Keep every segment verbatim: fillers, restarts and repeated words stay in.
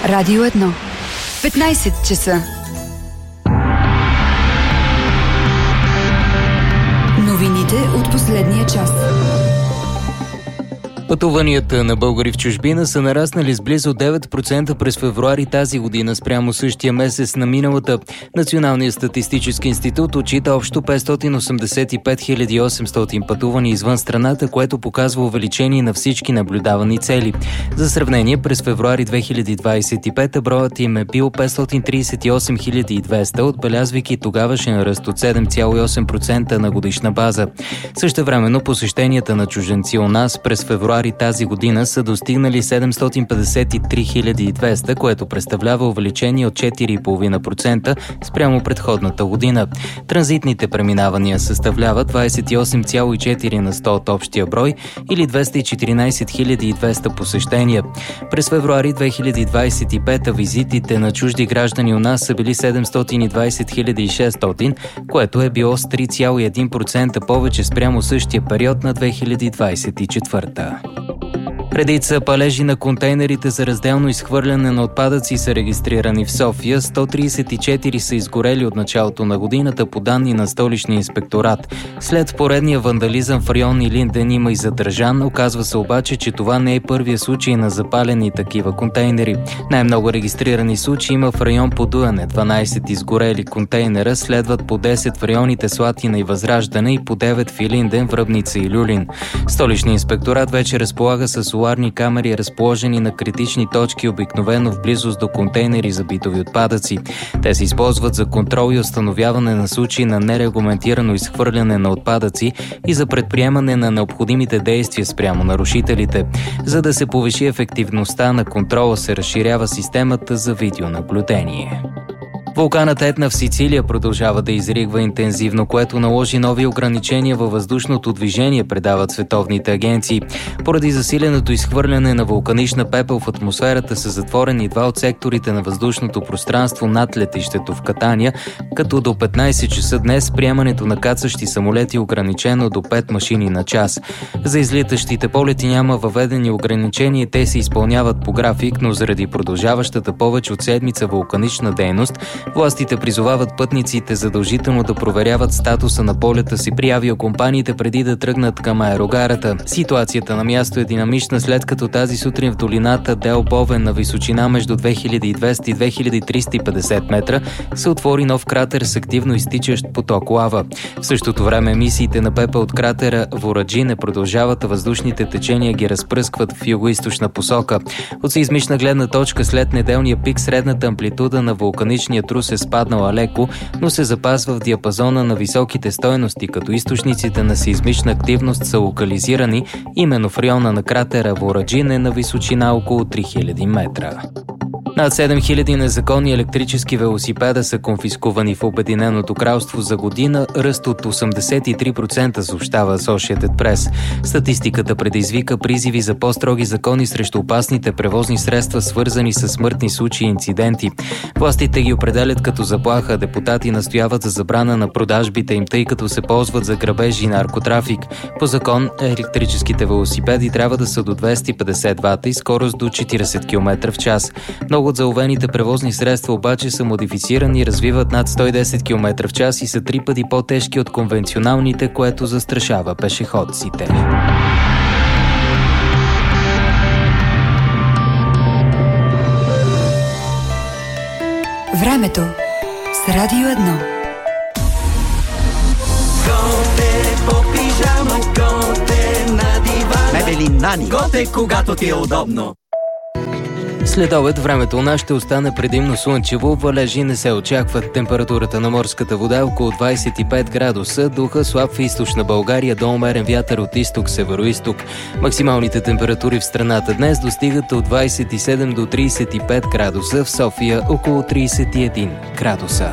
Радио едно. петнайсет часа. Новините от последния час. Пътуванията на българи в чужбина са нараснали с близо девет процента през февруари тази година спрямо същия месец на миналата. Националният статистически институт отчита общо петстотин осемдесет и пет хиляди осемстотин пътувания извън страната, което показва увеличение на всички наблюдавани цели. За сравнение, през февруари две хиляди двайсет и пета броят им е бил петстотин трийсет и осем хиляди и двеста, отбелязвайки тогавашен ръст от седем цяло и осем процента на годишна база. Същевременно посещенията на чужденци у нас през февруари тази година са достигнали седемстотин петдесет и три хиляди и двеста, което представлява увеличение от четири цяло и пет процента спрямо предходната година. Транзитните преминавания съставляват двайсет и осем цяло и четири на сто от общия брой или двеста и четиринайсет хиляди и двеста посещения. През февруари две хиляди двайсет и пета визитите на чужди граждани у нас са били седемстотин и двайсет хиляди и шестстотин, което е било с три цяло и едно процента повече спрямо същия период на две хиляди двайсет и четвърта. Редица палежи на контейнерите за разделно изхвърляне на отпадъци са регистрирани в София. сто трийсет и четири са изгорели от началото на годината по данни на Столичния инспекторат. След поредния вандализъм в район Илинден има и задържан. Оказва се обаче, че това не е първия случай на запалени такива контейнери. Най-много регистрирани случаи има в район Подуяне. дванайсет изгорели контейнера, следват по десет в районите Слатина и Възраждане и по девет в Илинден, Връбница и Люлин. Столичният инспекторат вече разполага с соларни камери, разположени на критични точки, обикновено в близост до контейнери за битови отпадъци. Те се използват за контрол и установяване на случаи на нерегламентирано изхвърляне на отпадъци и за предприемане на необходимите действия спрямо нарушителите. За да се повиши ефективността на контрола, се разширява системата за видеонаблюдение. Вулканът Етна в Сицилия продължава да изригва интензивно, което наложи нови ограничения във въздушното движение, предават световните агенции. Поради засиленото изхвърляне на вулканична пепел в атмосферата са затворени два от секторите на въздушното пространство над летището в Катания, като до петнайсет часа днес приемането на кацащи самолети е ограничено до пет машини на час. За излитащите полети няма въведени ограничения, те се изпълняват по график, но заради продължаващата повече от седмица вулканична дейност, властите призовават пътниците задължително да проверяват статуса на полета си при авиокомпаниите преди да тръгнат към аерогарата. Ситуацията на място е динамична, след като тази сутрин в долината Дел Бовен на височина между две хиляди и двеста и две хиляди триста и петдесет метра се отвори нов кратер с активно изтичащ поток лава. В същото време емисиите на пепел от кратера Вораджине продължават, а въздушните течения ги разпръскват в югоизточна посока. От сеизмична гледна точка след неделния пик средната амплитуда на вулканичния трус е спаднала леко, но се запазва в диапазона на високите стойности, като източниците на сеизмична активност са локализирани именно в района на кратера Вораджине на височина около три хиляди метра. Над седем хиляди незаконни електрически велосипеда са конфискувани в Обединеното кралство за година, ръст от осемдесет и три процента, съобщава Associated Press. Статистиката предизвика призиви за по-строги закони срещу опасните превозни средства, свързани с смъртни случаи и инциденти. Властите ги определят като заплаха, депутати настояват за забрана на продажбите им, тъй като се ползват за грабежи и наркотрафик. По закон, електрическите велосипеди трябва да са до двеста и петдесет вата и скорост до четирийсет километра в час. Много от заловените превозни средства обаче са модифицирани и развиват над сто и десет километра в час и са три пъти по-тежки от конвенционалните, което застрашава пешеходците. Времето с Радио едно. Готе по пижама, готе на дивана. Мебели Нани. Готе, когато ти е удобно. След обед времето у нас ще остане предимно слънчево, валежи не се очакват. Температурата на морската вода е около двайсет и пет градуса, духа слаб в източна България до умерен вятър от изток-североизток. Максималните температури в страната днес достигат от двайсет и седем до трийсет и пет градуса, в София около трийсет и един градуса.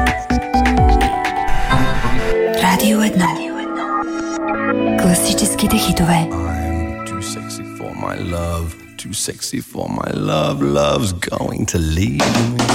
Радио едно. Класическите хитове. I'm too sexy for my love. Too sexy for my love, love's going to leave me.